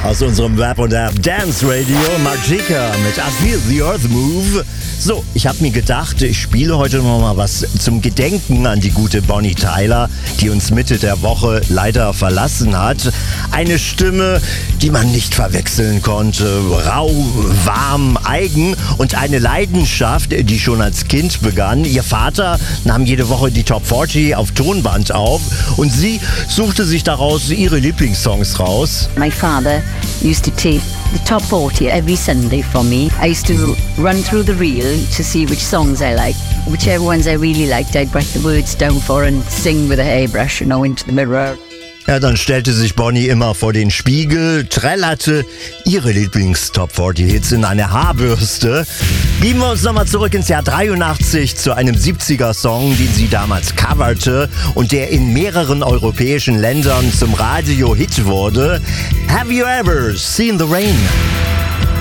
Aus unserem Rap und App Dance Radio, Magica mit I Feel the Earth Move. So, ich habe mir gedacht, ich spiele heute noch mal was zum Gedenken an die gute Bonnie Tyler, die uns Mitte der Woche leider verlassen hat. Eine Stimme, die man nicht verwechseln konnte. Rau, warm, eigen und eine Leidenschaft, die schon als Kind begann. Ihr Vater nahm jede Woche die Top 40 auf Tonband auf und sie suchte sich daraus ihre Lieblingssongs raus. My father used to tape the top 40 every Sunday for me. I used to run through the reel to see which songs I liked. Whichever ones I really liked, I'd write the words down for and sing with a hairbrush, into the mirror. Ja, dann stellte sich Bonnie immer vor den Spiegel, trällerte ihre Lieblings-Top 40 Hits in eine Haarbürste. Biegen wir uns nochmal zurück ins Jahr 83 zu einem 70er-Song, den sie damals coverte und der in mehreren europäischen Ländern zum Radio-Hit wurde. Have you ever seen the rain?